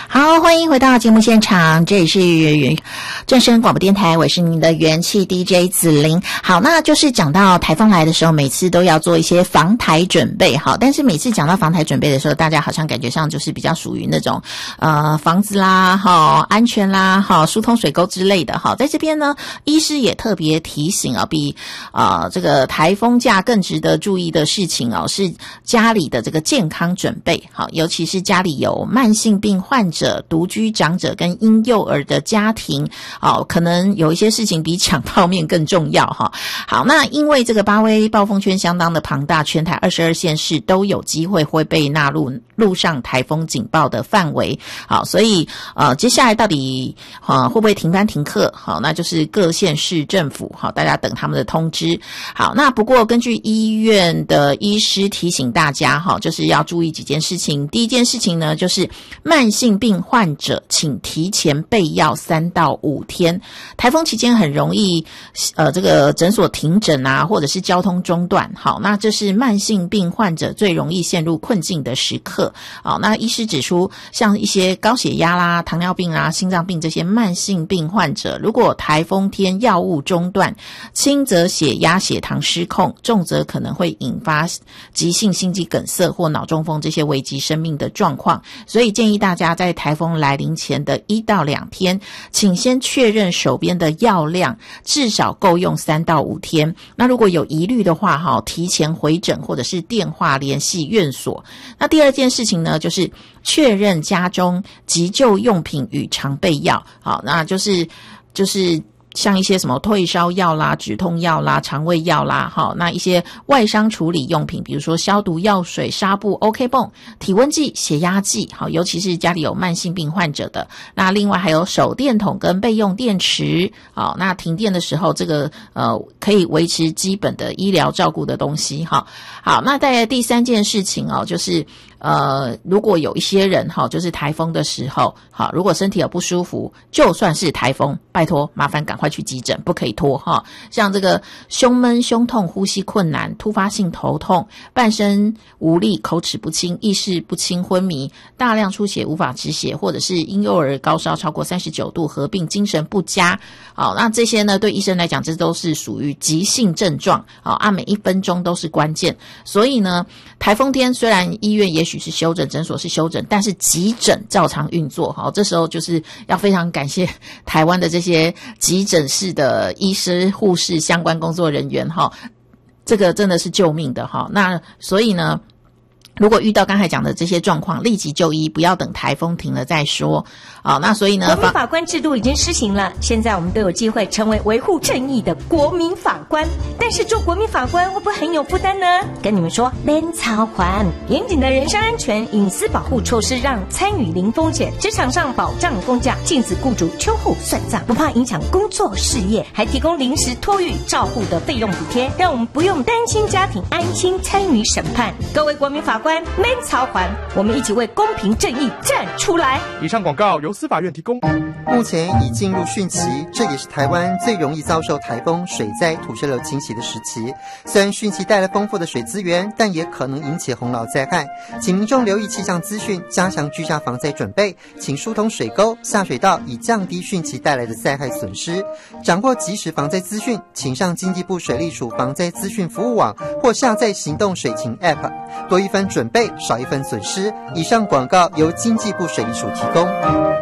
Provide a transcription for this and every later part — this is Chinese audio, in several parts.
好，欢迎回到节目现场，这里是正声广播电台，我是您的元气 DJ 子琳。好，那就是讲到台风来的时候，每次都要做一些防台准备。好，但是每次讲到防台准备的时候，大家好像感觉上就是比较属于那种房子啦，好安全啦，好疏通水沟之类的。好，在这边呢，医师也特别提醒啊，比这个台风假更值得注意的事情哦，是家里的这个健康准备。好，尤其是家里有慢性病患者、独居长者跟婴幼儿的家庭，可能有一些事情比抢泡面更重要哈。好，那因为这个八威暴风圈相当的庞大，全台22县市都有机会会被纳入陆上台风警报的范围。好，所以接下来到底会不会停班停课？好，那就是各县市政府好，大家等他们的通知。好，那不过根据医院的医师提醒大家哈，就是要注意几件事情。第一件事情呢，就是慢性病患者请提前备药3到5天。台风期间很容易这个诊所停诊啊，或者是交通中断。好，那这是慢性病患者最容易陷入困境的时刻。好，那医师指出，像一些高血压啦、糖尿病啦、心脏病这些慢性病患者，如果台风天药物中断，轻则血压血糖失控，重则可能会引发急性心肌梗塞或脑中风这些危及生命的状况。所以建议大家在台风来临前的1到2天，请先确认手边的药量至少够用3到5天。那如果有疑虑的话，提前回诊或者是电话联系院所。那第二件事情呢，就是确认家中急救用品与常备药。好，那就是像一些什么退烧药啦、止痛药啦、肠胃药啦，好，那一些外伤处理用品，比如说消毒药水、纱布、OK 泵、体温计、血压计，好，尤其是家里有慢性病患者的。那另外还有手电筒跟备用电池，好，那停电的时候，这个可以维持基本的医疗照顾的东西，好，那在第三件事情就是如果有一些人就是台风的时候，好，如果身体有不舒服，就算是台风，拜托麻烦赶快去急诊，不可以拖哈。像这个胸闷、胸痛、呼吸困难、突发性头痛、半身无力、口齿不清、意识不清、昏迷、大量出血无法止血，或者是婴幼儿高烧超过39度，合并精神不佳，好，那这些呢，对医生来讲，这都是属于急性症状，好，每1分钟都是关键。所以呢，台风天虽然医院也许是休诊，诊所是休诊，但是急诊照常运作。好，这时候就是要非常感谢台湾的这些急诊室的医师、护士、相关工作人员，这个真的是救命的。那所以呢，如果遇到刚才讲的这些状况，立即就医，不要等台风停了再说。好，那所以呢， 国民法官制度已经施行了，现在我们都有机会成为维护正义的国民法官。但是做国民法官会不会很有负担呢？跟你们说，免操还严谨的人身安全隐私保护措施，让参与零风险，职场上保障工价，禁止雇主秋后算账，不怕影响工作事业，还提供临时托育照护的费用补贴，让我们不用担心家庭，安心参与审判。各位国民法官，免操还，我们一起为公平正义站出来。 以上广告由司法院提供。 目前已进入汛期，这也是台湾最容易遭受台风、水灾、土石流侵袭的时期。虽然汛期带来丰富的水资源，但也可能引起洪涝灾害，请民众留意气象资讯，加强居家防灾准备，请疏通水沟、下水道，以降低汛期带来的灾害损失。掌握即时防灾资讯，请上经济部水利署防灾资讯服务网或下载行动水情 App， 多一分准备，少一分损失。以上广告由经济部水利署提供。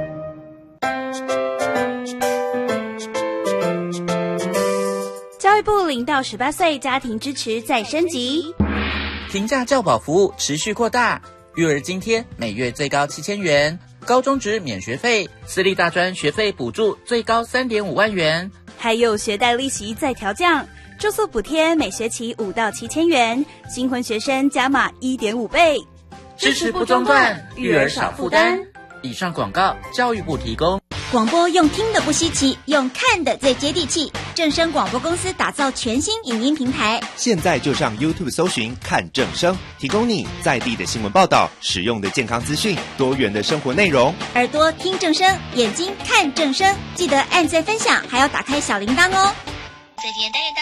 教育部0到18岁家庭支持再升级， 平价教保服务持续扩大，育儿津贴每月最高7000元，高中职免学费，私立大专学费补助最高3.5万元， 还有学贷利息再调降，住宿补贴每学期5到7000元，新婚学生加码1.5倍， 支持不中断，育儿少负担。以上广告教育部提供。 广播用听的不稀奇，用看的最接地气。正声广播公司打造全新影音平台， 现在就上 YouTube 搜寻看正声，提供你在地的新闻报道、实用的健康资讯、多元的生活内容。 耳朵听正声，眼睛看正声，记得按赞分享，还要打开小铃铛哦。